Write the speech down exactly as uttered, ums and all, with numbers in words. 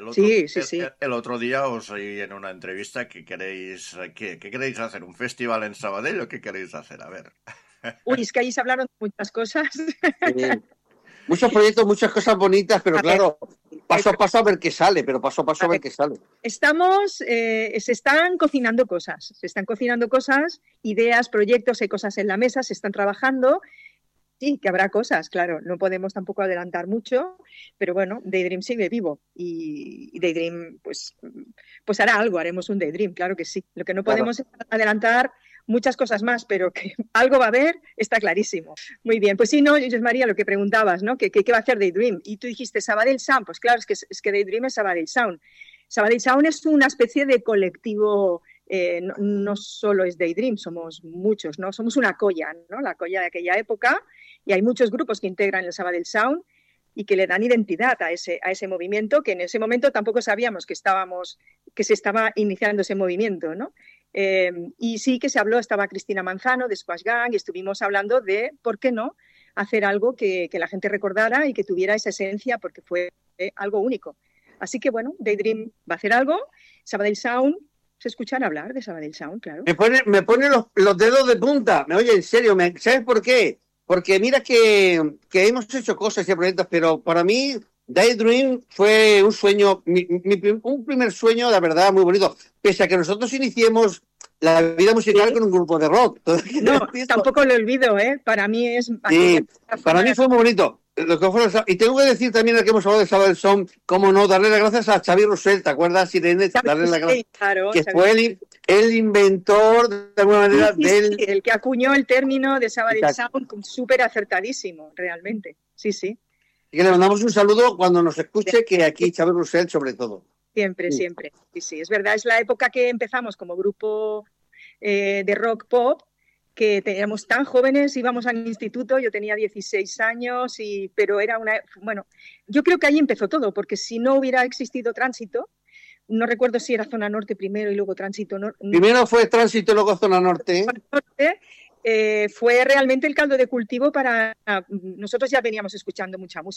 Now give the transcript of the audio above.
otro, sí, sí, sí. El, el otro día os oí en una entrevista que queréis, ¿qué, qué queréis hacer? ¿Un festival en Sabadell o qué queréis hacer? A ver. Uy, es que ahí se hablaron de muchas cosas. Sí. Muchos proyectos, muchas cosas bonitas, pero A ver, claro, paso a paso a ver qué sale, pero paso a paso a, a ver ver, qué sale. Estamos, eh, se están cocinando cosas, se están cocinando cosas, ideas, proyectos, hay cosas en la mesa, se están trabajando. Sí, que habrá cosas, claro, no podemos tampoco adelantar mucho, pero bueno, Daydream sigue vivo y, y Daydream pues, pues hará algo, haremos un Daydream, claro que sí. Lo que no podemos Claro. es adelantar muchas cosas más, pero que algo va a haber, está clarísimo. Muy bien, pues sí, no, José María, lo que preguntabas, ¿no? ¿Qué, qué, qué va a hacer Daydream? Y tú dijiste Sabadell Sound, pues claro, es que, es que Daydream es Sabadell Sound. Sabadell Sound es una especie de colectivo. Eh, no, no solo es Daydream, somos muchos, ¿no? Somos una colla, ¿no? La colla de aquella época, y hay muchos grupos que integran el Sabadell Sound y que le dan identidad a ese, a ese movimiento, que en ese momento tampoco sabíamos que estábamos, que se estaba iniciando ese movimiento, ¿no? Eh, y sí que se habló, estaba Cristina Manzano de Squash Gang y estuvimos hablando de, ¿por qué no?, hacer algo que, que la gente recordara y que tuviera esa esencia, porque fue eh, algo único. Así que, bueno, Daydream va a hacer algo, Sabadell Sound. ¿Se escuchan hablar de Sabadell Sound? Claro. Me pone, me pone los, los dedos de punta. Me oye, en serio, me, ¿sabes por qué? Porque mira que, que hemos hecho cosas y proyectos, pero para mí Daydream fue un sueño, mi, mi, un primer sueño, la verdad, muy bonito. Pese a que nosotros iniciemos la vida musical, ¿sí?, con un grupo de rock. No, tampoco lo olvido, ¿eh? Para mí es... Sí, para mí fue muy bonito. Lo que fue, y tengo que decir también, el que hemos hablado de Sabadell Sound, cómo no, darle las gracias a Xavi Roussel, ¿te acuerdas, Irene? Darle las gracias, claro, que Xavi. fue el, el inventor, de alguna manera, sí, sí, del... Sí, el que acuñó el término de Sabadell Sound, súper acertadísimo, realmente. Sí, sí. Y que le mandamos un saludo cuando nos escuche, que aquí Xavi Roussel, sobre todo. Siempre, sí. siempre. Sí, sí, es verdad, es la época que empezamos como grupo eh, de rock pop, que teníamos tan jóvenes, íbamos al instituto, yo tenía dieciséis años, y, pero era una... Bueno, yo creo que ahí empezó todo, porque si no hubiera existido Tránsito, no recuerdo si era Zona Norte primero y luego Tránsito Norte. Primero fue Tránsito y luego Zona Norte. Zona Norte eh, fue realmente el caldo de cultivo para... Nosotros ya veníamos escuchando mucha música